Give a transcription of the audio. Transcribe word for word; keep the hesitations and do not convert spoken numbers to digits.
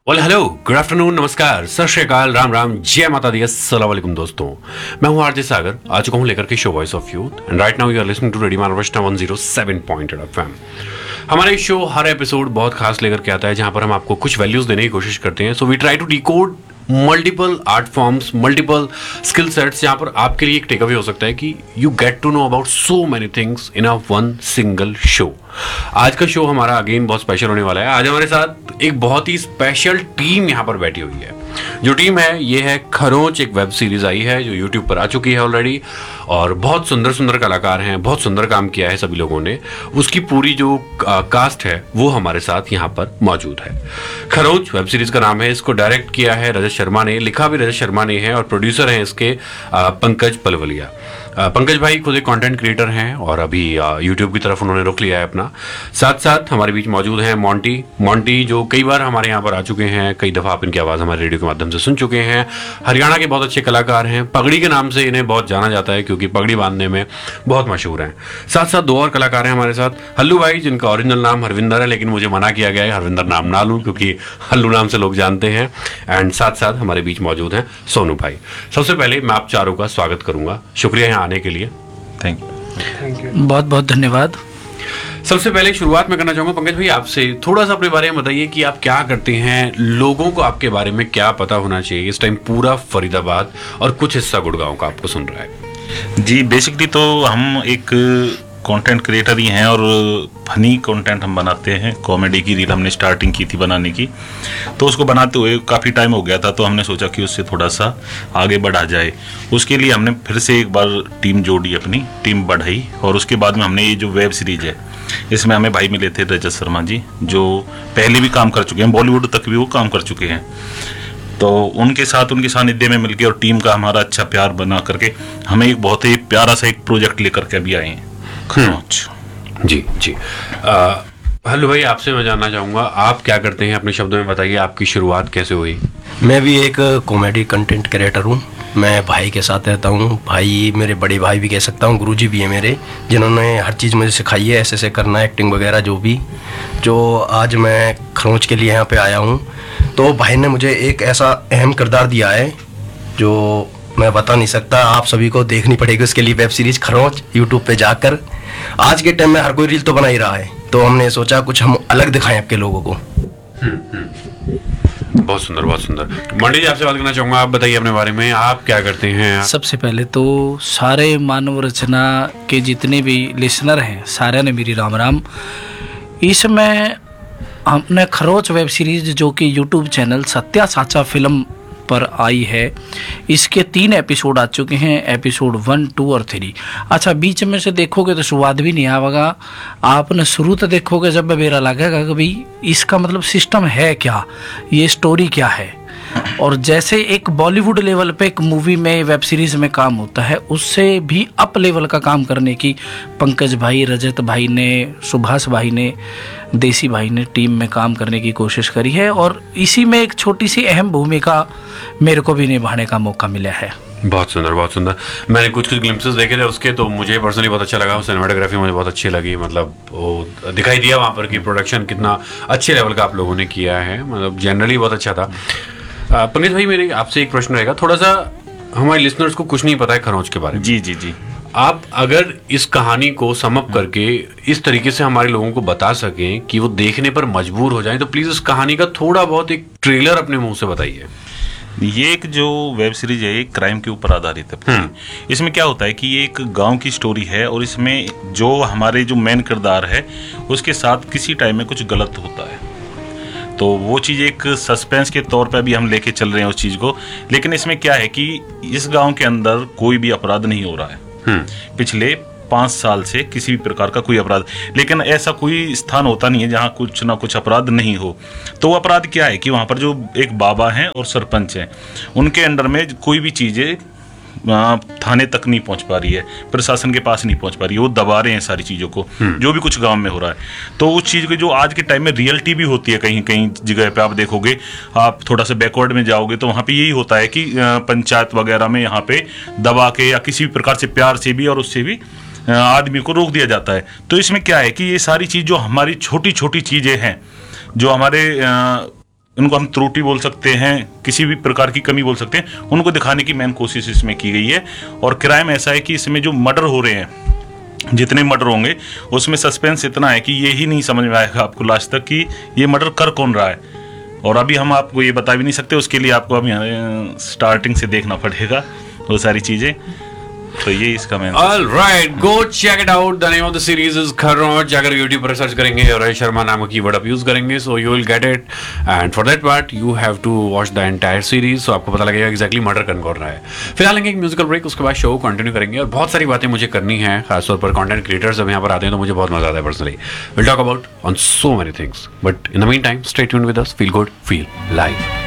Well hello, good afternoon, नमस्कार, सत श्री अकाल, राम राम, जय माता दी, अस्सलाम वालेकुम दोस्तों। मैं हूं आरजे सागर, आ चुका हूं लेकर के show voice of youth and right now you are listening to radio मानवष्टा one zero seven point eight FM. हमारा ये शो हर एपिसोड बहुत खास लेकर के आता है, जहां पर हम आपको कुछ वैल्यूज देने की कोशिश करते हैं। So we try to decode multiple art forms, multiple skill sets, जहां पर आपके लिए एक टेक अवे हो सकता है कि you get to know about so many things in a one single show. आज का शो हमारा अगेन बहुत स्पेशल होने वाला है। आज हमारे साथ एक बहुत ही स्पेशल टीम यहाँ पर बैठी हुई है। जो टीम है ये है खरोंच, एक वेब सीरीज आई है जो यूट्यूब पर आ चुकी है ऑलरेडी, और बहुत सुंदर सुंदर कलाकार हैं, बहुत सुंदर काम किया है सभी लोगों ने। उसकी पूरी जो आ, कास्ट है वो हमारे साथ यहाँ पर मौजूद है। खरोंच वेब सीरीज का नाम है। इसको डायरेक्ट किया है रजत शर्मा ने, लिखा भी रजत शर्मा ने है, और प्रोड्यूसर हैं इसके आ, पंकज पलवलिया। पंकज भाई खुद एक कंटेंट क्रिएटर हैं और अभी यूट्यूब की तरफ उन्होंने रुख लिया है अपना। साथ साथ हमारे बीच मौजूद हैं मॉन्टी मॉन्टी जो कई बार हमारे यहाँ पर आ चुके हैं, कई दफ़ा आप इनकी आवाज़ हमारे रेडियो के माध्यम से सुन चुके हैं। हरियाणा के बहुत अच्छे कलाकार हैं, पगड़ी के नाम से इन्हें बहुत जाना जाता है क्योंकि पगड़ी बांधने में बहुत मशहूर हैं। साथ साथ दो और कलाकार हैं हमारे साथ, हल्लू भाई जिनका ओरिजिनल नाम हरविंदर है, लेकिन मुझे मना किया गया है हरविंदर नाम ना लूँ क्योंकि हल्लू नाम से लोग जानते हैं। एंड साथ साथ हमारे बीच मौजूद हैं सोनू भाई। सबसे पहले मैं आप चारों का स्वागत करूंगा, शुक्रिया यहाँ आने के लिए। थैंक यू थैंक यू बहुत बहुत धन्यवाद। सबसे पहले शुरुआत में करना चाहूंगा पंकज भाई आपसे, थोड़ा सा अपने बारे में बताइए कि आप क्या करते हैं, लोगों को आपके बारे में क्या पता होना चाहिए। इस टाइम पूरा फरीदाबाद और कुछ हिस्सा गुड़गांव का आपको सुन रहा है। जी, बेसिकली तो हम एक कंटेंट क्रिएटर ही हैं और फनी कंटेंट हम बनाते हैं। कॉमेडी की रील हमने स्टार्टिंग की थी बनाने की, तो उसको बनाते हुए काफ़ी टाइम हो गया था, तो हमने सोचा कि उससे थोड़ा सा आगे बढ़ा जाए। उसके लिए हमने फिर से एक बार टीम जोड़ी, अपनी टीम बढ़ाई, और उसके बाद में हमने ये जो वेब सीरीज है इसमें हमें भाई मिले थे रजत शर्मा जी, जो पहले भी काम कर चुके हैं, बॉलीवुड तक भी वो काम कर चुके हैं। तो उनके साथ उनके सानिध्य में मिलकर और टीम का हमारा अच्छा प्यार बना करके हमें एक बहुत ही प्यारा सा एक प्रोजेक्ट लेकर के अभी आए हैं। जी जी। हेलो भाई, आपसे मैं जानना चाहूँगा आप क्या करते हैं, अपने शब्दों में बताइए, आपकी शुरुआत कैसे हुई। मैं भी एक कॉमेडी कंटेंट क्रिएटर हूँ। मैं भाई के साथ रहता हूँ, भाई मेरे बड़े भाई भी कह सकता हूँ, गुरुजी भी है मेरे, जिन्होंने हर चीज़ मुझे सिखाई है, ऐसे ऐसे करना, एक्टिंग वगैरह जो भी। जो आज मैं खरोंच के लिए यहाँ पे आया हूँ, तो भाई ने मुझे एक ऐसा अहम किरदार दिया है जो मैं बता नहीं सकता, आप सभी को देखनी पड़ेगी उसके लिए वेब सीरीज खरोंच यूट्यूब पे जाकर। आज के टाइम में हर कोई रील तो बना ही रहा है, तो हमने सोचा कुछ हम अलग दिखाएं आपके लोगों को। बहुत सुंदर, बहुत सुंदर। मंडी जी आपसे बात करना चाहूंगा, आप बताइए अपने बारे में, आप क्या करते हैं। सबसे पहले तो सारे मानव रचना के जितने भी लिसनर हैं सारे ने मेरी राम राम। इसमें हमने खरोंच वेब सीरीज जो कि यूट्यूब चैनल सत्या साचा फिल्म पर आई है, इसके तीन एपिसोड आ चुके हैं, एपिसोड वन टू और थ्री। अच्छा, बीच में से देखोगे तो स्वाद भी नहीं आएगा, आपने शुरू तो देखोगे जब मेरा लगेगा कि भाई इसका मतलब सिस्टम है क्या, ये स्टोरी क्या है। और जैसे एक बॉलीवुड लेवल पे एक मूवी में, वेब सीरीज में काम होता है, उससे भी अप लेवल का काम करने की पंकज भाई, रजत भाई ने, सुभाष भाई ने, देसी भाई ने टीम में काम करने की कोशिश करी है, और इसी में एक छोटी सी अहम भूमिका मेरे को भी निभाने का मौका मिला है। बहुत सुंदर, बहुत सुंदर। मैंने कुछ कुछ ग्लिम्पसेस देखे थे उसके, तो मुझे पर्सनली बहुत अच्छा लगा। सिनेमेटोग्राफी मुझे बहुत अच्छी लगी, मतलब वो दिखाई दिया वहाँ पर कि प्रोडक्शन कितना अच्छे लेवल का आप लोगों ने किया है, मतलब जनरली बहुत अच्छा था। पंकज भाई, मेरे आपसे एक प्रश्न रहेगा, थोड़ा सा हमारे लिसनर्स को कुछ नहीं पता है खरोंच के बारे में। जी जी जी। आप अगर इस कहानी को समअप करके इस तरीके से हमारे लोगों को बता सकें कि वो देखने पर मजबूर हो जाएं, तो प्लीज इस कहानी का थोड़ा बहुत एक ट्रेलर अपने मुंह से बताइए। ये एक जो वेब सीरीज है एक क्राइम के ऊपर आधारित है। इसमें क्या होता है कि ये एक गांव की स्टोरी है, और इसमें जो हमारे जो मेन किरदार है उसके साथ किसी टाइम में कुछ गलत होता है, तो वो चीज़ एक सस्पेंस के तौर पे अभी हम लेके चल रहे हैं उस चीज़ को। लेकिन इसमें क्या है कि इस गांव के अंदर कोई भी अपराध नहीं हो रहा है पिछले पाँच साल से, किसी भी प्रकार का कोई अपराध। लेकिन ऐसा कोई स्थान होता नहीं है जहाँ कुछ ना कुछ अपराध नहीं हो। तो वो अपराध क्या है कि वहाँ पर जो एक बाबा हैं और सरपंच हैं, उनके अंडर में कोई भी चीज़ें थाने तक नहीं पहुंच पा रही है, प्रशासन के पास नहीं पहुंच पा रही है, वो दबा रहे हैं सारी चीज़ों को, जो भी कुछ गांव में हो रहा है। तो उस चीज़ की जो आज के टाइम में रियलिटी भी होती है, कहीं कहीं जगह पे आप देखोगे, आप थोड़ा सा बैकवर्ड में जाओगे तो वहाँ पे यही होता है कि पंचायत वगैरह में यहाँ पे दबा के या किसी भी प्रकार से प्यार से भी और उससे भी आदमी को रोक दिया जाता है। तो इसमें क्या है कि ये सारी चीज़ जो हमारी छोटी छोटी चीज़ें हैं, जो हमारे उनको हम त्रुटि बोल सकते हैं, किसी भी प्रकार की कमी बोल सकते हैं, उनको दिखाने की मेन कोशिश इसमें की गई है। और क्राइम ऐसा है कि इसमें जो मर्डर हो रहे हैं, जितने मर्डर होंगे उसमें सस्पेंस इतना है कि ये ही नहीं समझ में आएगा आपको लास्ट तक कि ये मर्डर कर कौन रहा है। और अभी हम आपको ये बता भी नहीं सकते, उसके लिए आपको अभी स्टार्टिंग से देखना पड़ेगा वो सारी चीज़ें। तो ये इसका main. All right, go check it out. The name of the series is खरोंच। अगर YouTube पर सर्च करेंगे और रोहित शर्मा नाम का कीवर्ड आप यूज करेंगे, so you will get it. And for that part, you have to watch the entire series. So आपको पता लगेगा exactly मर्डर कौन कर रहा है। फिलहाल लेंगे एक म्यूजिकल ब्रेक, उसके बाद शो कंटिन्यू करेंगे और बहुत सारी बातें मुझे करनी है, खासतौर पर कंटेंट क्रिएटर्स जब यहाँ पर आते हैं तो मुझे बहुत मजा आता है personally. We'll talk about on so many things. But in the meantime, stay tuned with us. Feel good, feel live.